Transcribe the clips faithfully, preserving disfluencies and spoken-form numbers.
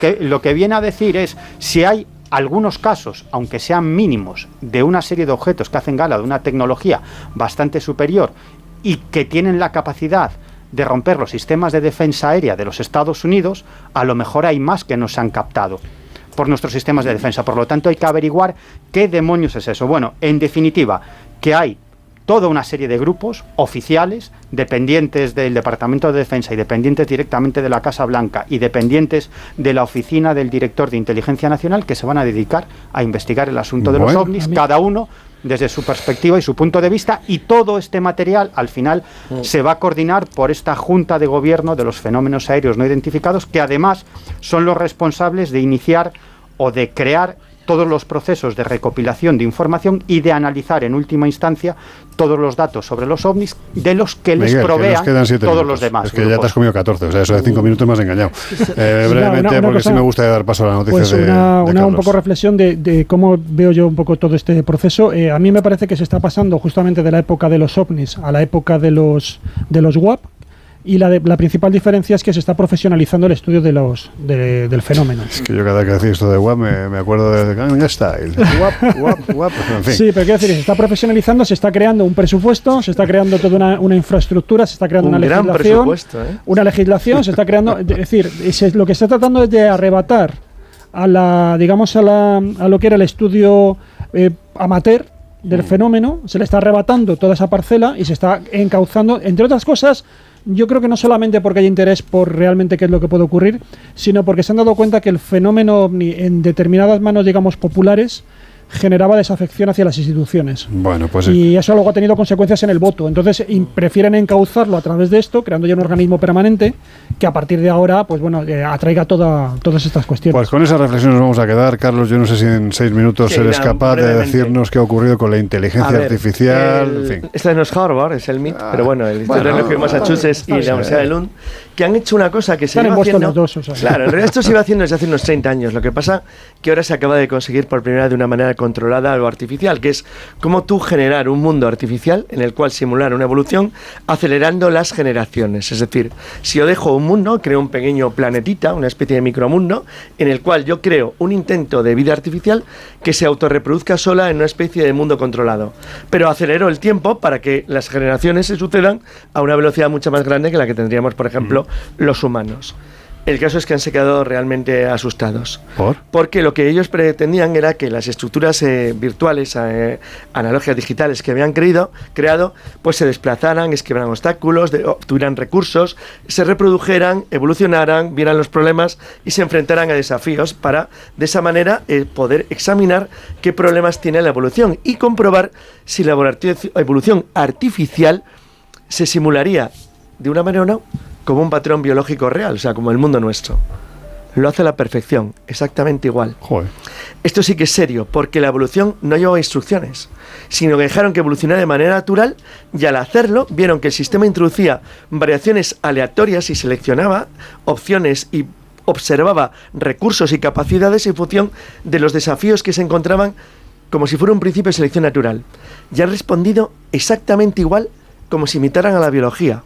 que, lo que viene a decir es, si hay algunos casos, aunque sean mínimos, de una serie de objetos que hacen gala de una tecnología bastante superior y que tienen la capacidad de romper los sistemas de defensa aérea de los Estados Unidos, a lo mejor hay más que no se han captado por nuestros sistemas de defensa. Por lo tanto, hay que averiguar qué demonios es eso. Bueno, en definitiva, que hay toda una serie de grupos oficiales, dependientes del Departamento de Defensa y dependientes directamente de la Casa Blanca y dependientes de la Oficina del Director de Inteligencia Nacional, que se van a dedicar a investigar el asunto de bueno, los ovnis, cada uno desde su perspectiva y su punto de vista, y todo este material al final mm. se va a coordinar por esta Junta de Gobierno de los Fenómenos Aéreos No Identificados, que además son los responsables de iniciar o de crear todos los procesos de recopilación de información y de analizar en última instancia todos los datos sobre los ovnis de los que les Miguel, provean que todos minutos. Los demás. Es que grupos. Ya te has comido catorce, o sea, eso de cinco minutos me has engañado. Eh, brevemente, una, una porque cosa, sí me gusta dar paso a la noticia pues de, una, de una un poco reflexión de, de cómo veo yo un poco todo este proceso. Eh, a mí me parece que se está pasando justamente de la época de los ovnis a la época de los de los W A P. Y la, de, la principal diferencia es que se está profesionalizando el estudio de los de, del fenómeno. Es que yo cada vez que decía esto de W A P me, me acuerdo de Gangnam Style. W A P, W A P, W A P, en fin. Sí, pero quiero decir, se está profesionalizando, se está creando un presupuesto, se está creando toda una, una infraestructura, se está creando un una gran legislación. Presupuesto, ¿eh? Una legislación, se está creando. Es decir, se, lo que se está tratando es de arrebatar a la, digamos, a, la, a lo que era el estudio eh, amateur del mm. fenómeno, se le está arrebatando toda esa parcela y se está encauzando, entre otras cosas. Yo creo que no solamente porque hay interés por realmente qué es lo que puede ocurrir, sino porque se han dado cuenta que el fenómeno ovni en determinadas manos, digamos, populares, generaba desafección hacia las instituciones. Bueno, pues y eso luego ha tenido consecuencias en el voto. Entonces, y prefieren encauzarlo a través de esto, creando ya un organismo permanente que a partir de ahora, pues bueno, eh, atraiga toda, todas estas cuestiones. Pues con esa reflexión nos vamos a quedar. Carlos, yo no sé si en seis minutos sí, eres no, capaz brevemente. de decirnos qué ha ocurrido con la inteligencia ver, artificial. El, en fin. Esta no es Harvard, es el M I T, ah, pero bueno, el bueno, Instituto de Massachusetts y la Universidad de Lund, que han hecho una cosa que se iba haciendo. Los dos, o sea. Claro, en realidad esto se iba haciendo desde hace unos treinta años. Lo que pasa que ahora se acaba de conseguir por primera vez de una manera controlada o artificial, que es cómo tú generar un mundo artificial en el cual simular una evolución acelerando las generaciones. Es decir, si yo dejo un mundo, creo un pequeño planetita, una especie de micromundo, en el cual yo creo un intento de vida artificial que se autorreproduzca sola en una especie de mundo controlado. Pero acelero el tiempo para que las generaciones se sucedan a una velocidad mucho más grande que la que tendríamos, por ejemplo, mm. los humanos. El caso es que han se quedado realmente asustados. ¿Por? Porque lo que ellos pretendían era que las estructuras eh, virtuales, eh, analógicas digitales que habían creído, creado, pues se desplazaran, esquivaran obstáculos, de, obtuvieran recursos, se reprodujeran, evolucionaran, vieran los problemas y se enfrentaran a desafíos para, de esa manera, eh, poder examinar qué problemas tiene la evolución y comprobar si la evolución artificial se simularía de una manera o no como un patrón biológico real, o sea, como el mundo nuestro. Lo hace a la perfección, exactamente igual. Joder. Esto sí que es serio, porque la evolución no llevó instrucciones, sino que dejaron que evolucionara de manera natural y al hacerlo vieron que el sistema introducía variaciones aleatorias y seleccionaba opciones y observaba recursos y capacidades en función de los desafíos que se encontraban como si fuera un principio de selección natural. Y han respondido exactamente igual como si imitaran a la biología.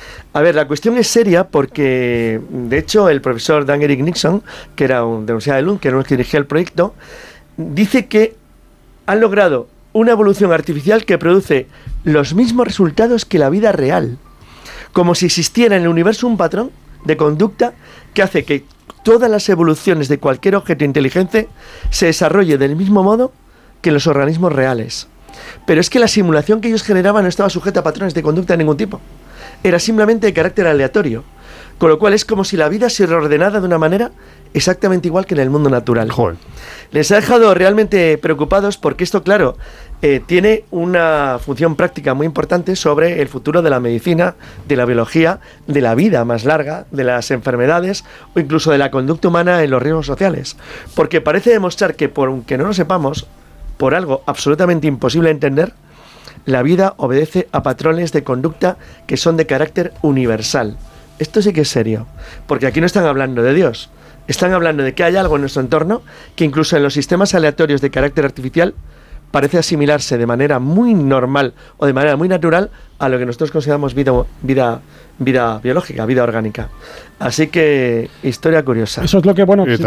A ver, la cuestión es seria porque, de hecho, el profesor Dan Eric Nixon, que era un, de la Universidad de Lund, que era uno que dirigía el proyecto, dice que han logrado una evolución artificial que produce los mismos resultados que la vida real. Como si existiera en el universo un patrón de conducta que hace que todas las evoluciones de cualquier objeto inteligente se desarrolle del mismo modo que en los organismos reales. Pero es que la simulación que ellos generaban no estaba sujeta a patrones de conducta de ningún tipo. Era simplemente de carácter aleatorio, con lo cual es como si la vida se reordenara de una manera exactamente igual que en el mundo natural. Joder. Les ha dejado realmente preocupados porque esto, claro, eh, tiene una función práctica muy importante sobre el futuro de la medicina, de la biología, de la vida más larga, de las enfermedades o incluso de la conducta humana en los riesgos sociales. Porque parece demostrar que, por aunque no lo sepamos, por algo absolutamente imposible de entender, la vida obedece a patrones de conducta que son de carácter universal. Esto sí que es serio, porque aquí no están hablando de Dios, están hablando de que hay algo en nuestro entorno que incluso en los sistemas aleatorios de carácter artificial parece asimilarse de manera muy normal o de manera muy natural a lo que nosotros consideramos vida, vida, vida biológica, vida orgánica. Así que, historia curiosa. Eso es lo que, bueno...